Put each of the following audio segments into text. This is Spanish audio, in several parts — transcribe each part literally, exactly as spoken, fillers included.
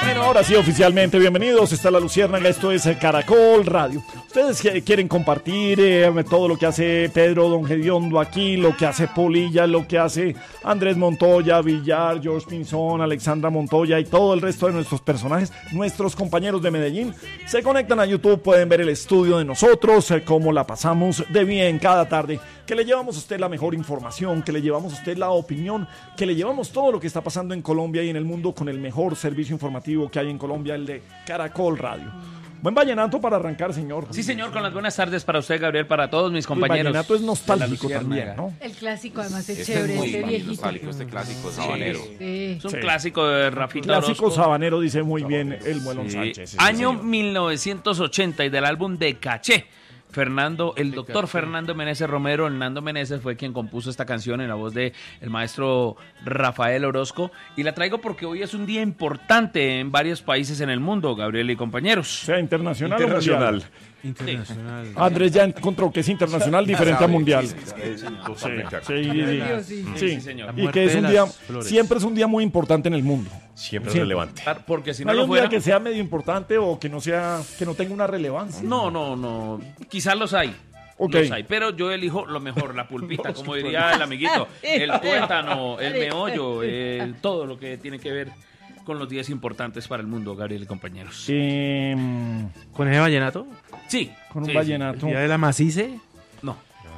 Bueno, ahora sí, oficialmente, bienvenidos. Está La Luciérnaga, esto es Caracol Radio. Ustedes quieren compartir eh, todo lo que hace Pedro Don Gediondo aquí, lo que hace Polilla, lo que hace Andrés Montoya, Villar, George Pinzón, Alexandra Montoya y todo el resto de nuestros personajes, nuestros compañeros de Medellín. Se conectan a YouTube, pueden ver el estudio de nosotros, eh, cómo la pasamos de bien cada tarde, que le llevamos a usted la mejor información, que le llevamos a usted la opinión, que le llevamos todo lo que está pasando en Colombia y en el mundo con el mejor servicio informativo que hay en Colombia, el de Caracol Radio. Buen vallenato para arrancar, señor. Sí, señor, con las buenas tardes para usted, Gabriel, para todos mis compañeros. El vallenato es nostálgico también, ¿no? El clásico, además, es Este chévere, es muy, este muy viejito. nostálgico, este clásico sabanero. Sí. Es un Sí. clásico de Rafita Clásico Orozco. sabanero, dice muy bien el Muelón Sí. Sánchez. Sí, Año señor. mil novecientos ochenta y del álbum de Caché. Fernando, el doctor Fernando Meneses Romero, Hernando Meneses fue quien compuso esta canción en la voz de el maestro Rafael Orozco, y la traigo porque hoy es un día importante en varios países en el mundo, Gabriel y compañeros. O sea, internacional, Internacional. o mundial. Internacional. Andrés ya encontró que es internacional diferente a mundial. Sí, totalmente. Sí, sí, Dios, sí. sí. Sí. Sí, señor. Y que es un de día, las flores. siempre es un día muy importante en el mundo. Siempre Sí. relevante. Porque si No no hay lo un fuera... día que sea medio importante o que no sea, que no tenga una relevancia. No, no, no. Quizás los hay. Ok. Los hay, pero yo elijo lo mejor, la pulpita, como diría el amiguito, el tuétano, el meollo, el, todo lo que tiene que ver con los días importantes para el mundo, Gabriel y compañeros. Eh, ¿Con ese vallenato? Sí. con un sí, vallenato. ¿El día de la macice? sí. No.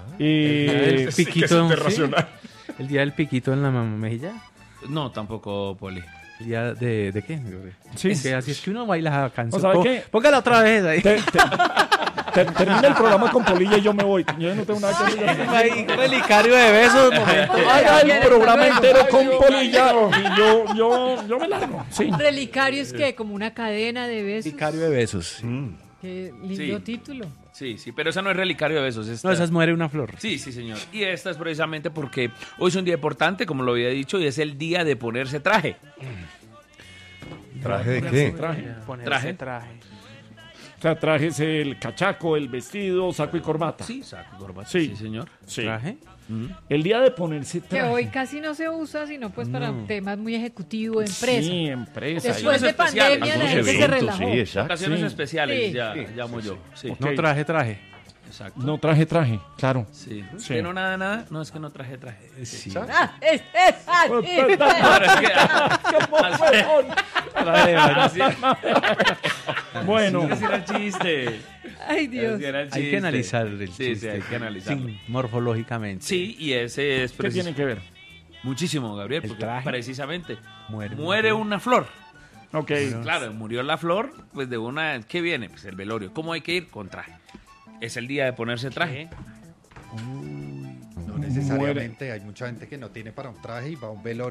Eh, ¿El piquito? internacional. ¿Sí? ¿El día del piquito en la mejilla? No, tampoco, Poli. ¿El día de, de qué? Sí. Es que así es que uno baila esa canción. ¿O sabe Pó- qué? Póngala otra vez ahí. Te- te- te- termina el programa con Polilla y yo me voy. Yo no tengo nada que hacer. Ahí, relicario de besos. momento. Haga el Hasta programa luego. entero con Polilla y yo, yo, yo me largo. Sí. Relicario es que como una cadena de besos. Relicario de besos. Sí. Qué lindo Sí. título. Sí, sí, pero esa no es relicario de besos. Esta... No, esas muere una flor. Sí, sí, señor. Y esta es precisamente porque hoy es un día importante, como lo había dicho, y es el día de ponerse traje. ¿Traje de qué? Traje. Ponerse Traje. traje. O sea, trajes el cachaco, el vestido, saco y corbata. Sí, saco, corbata. Sí. Sí, señor. Sí. ¿Traje? El día de ponerse Que traje. hoy casi no se usa, sino pues para temas muy ejecutivos, empresa. Sí, empresa. Después de Algunos pandemia la especiales, gente se eventos, relajó. sí, exacto. Ocasiones Sí. especiales, Sí. ya llamo yo. Sí, Ok. No traje, traje. exacto. No traje traje, claro. Sí. Sí. ¿Que no nada, nada? No, es que no traje traje. Sí. Ah, es, es, ah, sí. Ahora es que... Así- Bueno, Ese era el chiste. Ay, Dios. Ese era el Hay que chiste. analizar el Sí, sí, chiste. hay que analizarlo. Sí, morfológicamente. Sí, y ese es ¿qué precis- tiene que ver? muchísimo, Gabriel, El porque traje. precisamente Muere muere, una una flor. Ok. Claro, murió la flor, pues de una... ¿Qué viene? Pues el velorio. ¿Cómo hay que ir? Con traje. Es el día de ponerse traje. No necesariamente, hay mucha gente que no tiene para un traje y va a un velorio.